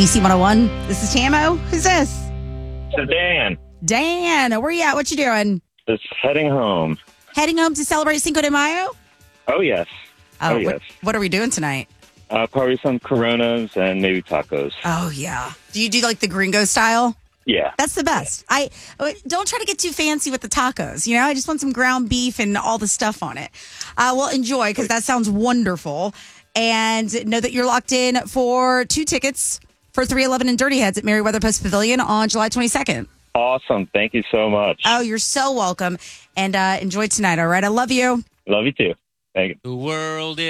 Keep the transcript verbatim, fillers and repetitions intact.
D C one oh one. This is Tamo. Who's this? So Dan, Dan. Where you at? What you doing? just heading home. Heading home to celebrate Cinco de Mayo? Oh, yes. Oh, Oh, what, yes. what are we doing tonight? Uh, probably some Coronas and maybe tacos. Oh, yeah. Do you do like the gringo style? Yeah. That's the best. I don't try to get too fancy with the tacos. You know, I just want some ground beef and all the stuff on it. Uh, well, enjoy because that sounds wonderful. And know that you're locked in for two tickets for three eleven and Dirty Heads at Merriweather Post Pavilion on July twenty-second. Awesome. Thank you so much. Oh, you're so welcome. And uh, enjoy tonight. All right. I love you. Love you too. Thank you. The world is